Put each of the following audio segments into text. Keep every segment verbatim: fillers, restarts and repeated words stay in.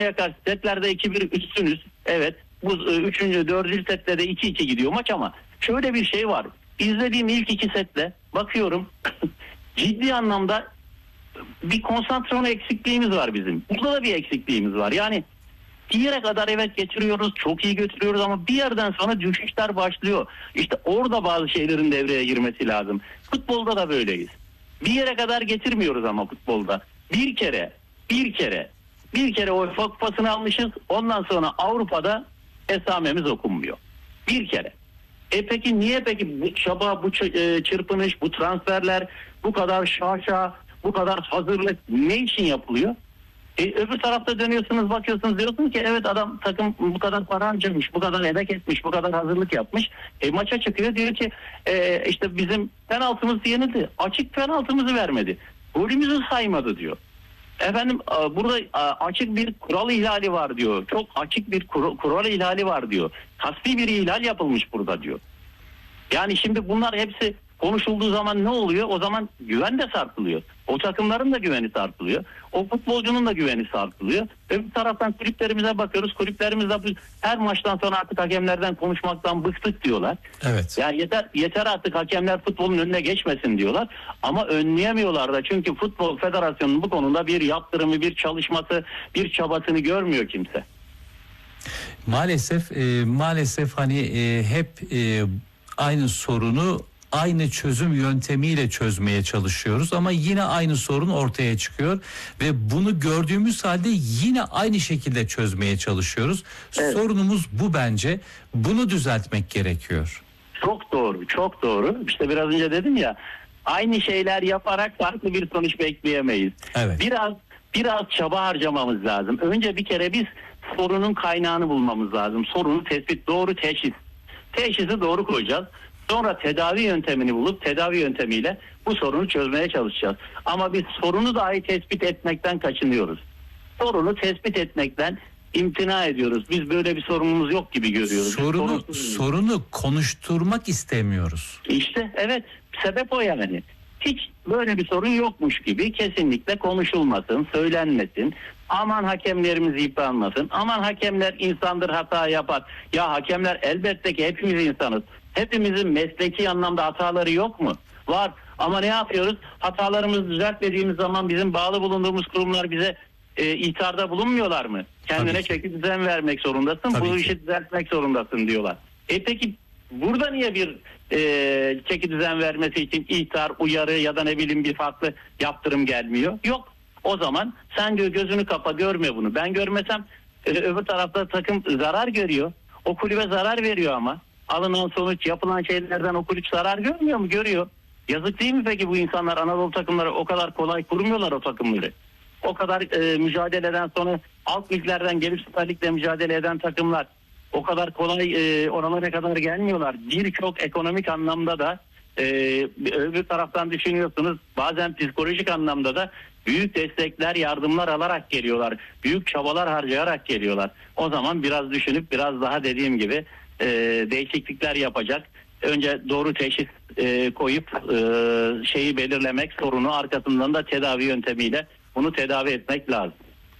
karşı setlerde iki bir üstünüz. Evet. Bu üçüncü, dördüncü sette de iki iki gidiyor maç ama şöyle bir şey var. İzlediğim ilk iki setle bakıyorum ciddi anlamda bir konsantrasyon eksikliğimiz var bizim. Burada da bir eksikliğimiz var. Yani bir yere kadar evet getiriyoruz, çok iyi götürüyoruz ama bir yerden sonra düşüşler başlıyor. İşte orada bazı şeylerin devreye girmesi lazım. Futbolda da böyleyiz. Bir yere kadar getirmiyoruz ama futbolda. Bir kere, bir kere, bir kere o kupasını almışız. Ondan sonra Avrupa'da esamemiz okunmuyor. Bir kere. E peki niye peki bu çaba, bu çırpınış, bu transferler, bu kadar şaşa, bu kadar hazırlık ne için yapılıyor? E, öbür tarafta dönüyorsunuz, bakıyorsunuz, diyorsunuz ki evet adam takım bu kadar para harcamış, bu kadar emek etmiş, bu kadar hazırlık yapmış. E, maça çıkıyor diyor ki e, işte bizim penaltımız yenildi. Açık penaltımızı vermedi. Golümüzü saymadı diyor. Efendim burada açık bir kural ihlali var diyor. Çok açık bir kur, kural ihlali var diyor. Kasti bir ihlal yapılmış burada diyor. Yani şimdi bunlar hepsi konuşulduğu zaman ne oluyor? O zaman güven de sarsılıyor. O takımların da güveni sarsılıyor. O futbolcunun da güveni sarsılıyor. Öbür taraftan kulüplerimize bakıyoruz. Kulüplerimizde her maçtan sonra artık hakemlerden konuşmaktan bıktık diyorlar. Evet. Yani yeter yeter artık hakemler futbolun önüne geçmesin diyorlar. Ama önleyemiyorlar da çünkü Futbol Federasyonu'nun bu konuda bir yaptırımı, bir çalışması, bir çabasını görmüyor kimse. Maalesef e, maalesef hani e, hep e, aynı sorunu aynı çözüm yöntemiyle çözmeye çalışıyoruz ama yine aynı sorun ortaya çıkıyor ve bunu gördüğümüz halde yine aynı şekilde çözmeye çalışıyoruz. Evet. Sorunumuz bu bence. Bunu düzeltmek gerekiyor. Çok doğru, çok doğru. İşte biraz önce dedim ya, aynı şeyler yaparak farklı bir sonuç bekleyemeyiz. Evet. Biraz biraz çaba harcamamız lazım. Önce bir kere biz sorunun kaynağını bulmamız lazım. Sorunu tespit, doğru teşhis. Teşhisi doğru koyacağız. Sonra tedavi yöntemini bulup tedavi yöntemiyle bu sorunu çözmeye çalışacağız. Ama biz sorunu dahi tespit etmekten kaçınıyoruz. Sorunu tespit etmekten imtina ediyoruz. Biz böyle bir sorunumuz yok gibi görüyoruz. Sorunu, sorunu konuşturmak istemiyoruz. İşte evet, sebep o yani. Hiç böyle bir sorun yokmuş gibi kesinlikle konuşulmasın, söylenmesin. Aman hakemlerimiz yıpranmasın. Aman hakemler insandır, hata yapar. Ya hakemler elbette ki hepimiz insanız. Hepimizin mesleki anlamda hataları yok mu? Var. Ama ne yapıyoruz? Hatalarımızı düzeltmediğimiz zaman bizim bağlı bulunduğumuz kurumlar bize e, ihtarda bulunmuyorlar mı? Kendine çeki düzen vermek zorundasın. Tabii bu ki. işi düzeltmek zorundasın diyorlar. E peki burada niye bir e, çeki düzen vermesi için ihtar, uyarı ya da ne bileyim bir farklı yaptırım gelmiyor? Yok. O zaman sen gözünü kapa, görme bunu. Ben görmesem e, öbür tarafta takım zarar görüyor. O kulübe zarar veriyor ama. Alınan sonuç, yapılan şeylerden o kulüp zarar görmüyor mu? Görüyor. Yazık değil mi peki bu insanlar? Anadolu takımları o kadar kolay kurmuyorlar o takımları. O kadar e, mücadeleden sonra alt liglerden gelip Süper Lig'de mücadele eden takımlar o kadar kolay e, oralara kadar gelmiyorlar. Birçok ekonomik anlamda da e, öbür taraftan düşünüyorsunuz, bazen psikolojik anlamda da büyük destekler, yardımlar alarak geliyorlar. Büyük çabalar harcayarak geliyorlar. O zaman biraz düşünüp biraz daha dediğim gibi e, değişiklikler yapacak. Önce doğru teşhis e, koyup e, şeyi belirlemek, sorunu arkasından da tedavi yöntemiyle bunu tedavi etmek lazım.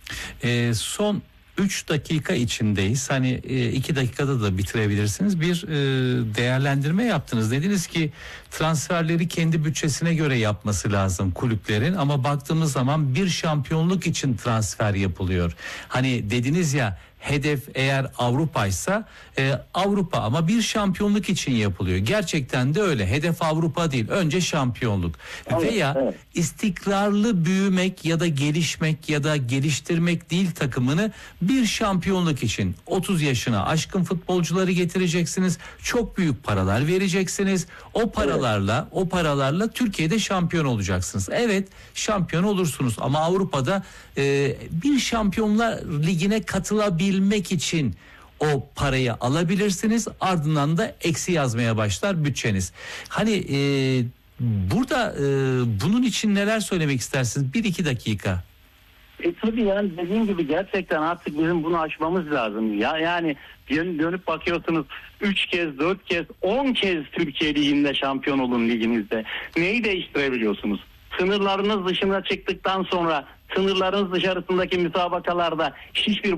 E, son üç dakika içindeyiz. Hani iki dakikada da bitirebilirsiniz. Bir e, değerlendirme yaptınız. Dediniz ki transferleri kendi bütçesine göre yapması lazım kulüplerin. Ama baktığımız zaman bir şampiyonluk için transfer yapılıyor. Hani dediniz ya, hedef eğer Avrupa'ysa e, Avrupa ama bir şampiyonluk için yapılıyor. Gerçekten de öyle. Hedef Avrupa değil. Önce şampiyonluk. Evet, veya evet. istikrarlı büyümek ya da gelişmek ya da geliştirmek değil takımını, bir şampiyonluk için otuz yaşına aşkın futbolcuları getireceksiniz. Çok büyük paralar vereceksiniz. O paralarla evet. o paralarla Türkiye'de şampiyon olacaksınız. Evet, şampiyon olursunuz ama Avrupa'da e, bir Şampiyonlar Ligi'ne katılabilmek bilmek için o parayı alabilirsiniz, ardından da eksi yazmaya başlar bütçeniz. Hani e, burada e, bunun için neler söylemek istersiniz? Bir iki dakika. E tabii yani dediğim gibi gerçekten artık bizim bunu aşmamız lazım. Ya yani dönüp bakıyorsunuz üç kez, dört kez, on kez Türkiye Ligi'nde şampiyon olun liginizde. Neyi değiştirebiliyorsunuz? Sınırlarınız dışına çıktıktan sonra sınırlarınız dışarısındaki müsabakalarda hiçbir